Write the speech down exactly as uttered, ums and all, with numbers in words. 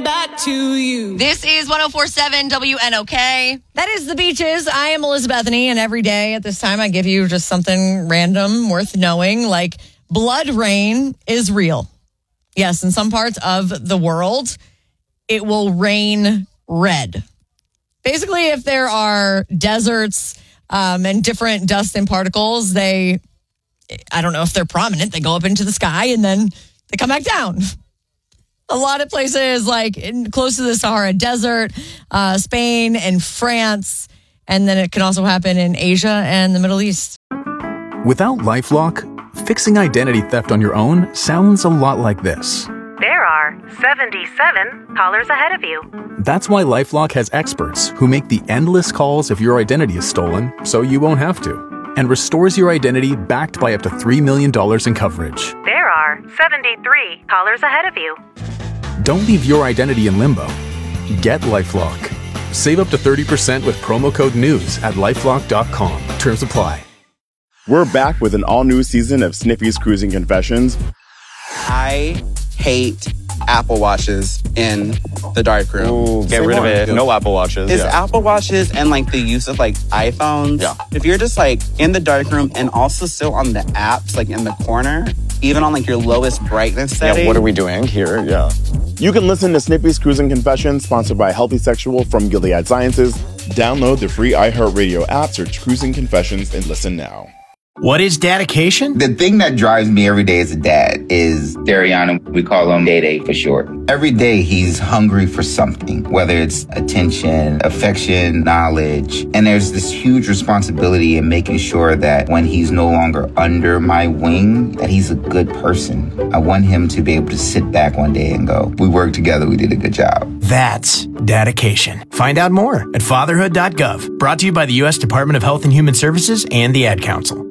that to you. This is one oh four point seven W N O K. That is The Beaches. I am Elizabethany, and every day at this time I give you just something random worth knowing, like blood rain is real. Yes, in some parts of the world, it will rain red. Basically, if there are deserts um, and different dust and particles, they, I don't know if they're prominent, they go up into the sky and then they come back down. A lot of places like in, close to the Sahara Desert, uh, Spain and France, and then it can also happen in Asia and the Middle East. Without LifeLock, fixing identity theft on your own sounds a lot like this. There are seventy-seven callers ahead of you. That's why LifeLock has experts who make the endless calls if your identity is stolen, so you won't have to, and restores your identity backed by up to three million dollars in coverage. There are seventy-three callers ahead of you. Don't leave your identity in limbo. Get LifeLock. Save up to thirty percent with promo code NEWS at lifelock dot com. Terms apply. We're back with an all-new season of Snippy's Cruising Confessions. I hate Apple Watches in the darkroom. Ooh, get rid of it. No Apple Watches. It's yeah. Apple Watches and like the use of like iPhones. Yeah. If you're just like in the darkroom and also still on the apps, like in the corner, even on like your lowest brightness setting. Yeah, what are we doing here? Yeah. You can listen to Snippy's Cruising Confessions, sponsored by Healthy Sexual from Gilead Sciences. Download the free iHeartRadio app, search Cruising Confessions, and listen now. What is dedication? The thing that drives me every day as a dad is Dariana. We call him Day Day for short. Every day he's hungry for something, whether it's attention, affection, knowledge. And there's this huge responsibility in making sure that when he's no longer under my wing, that he's a good person. I want him to be able to sit back one day and go, we worked together, we did a good job. That's dedication. Find out more at fatherhood dot gov. Brought to you by the U S Department of Health and Human Services and the Ad Council.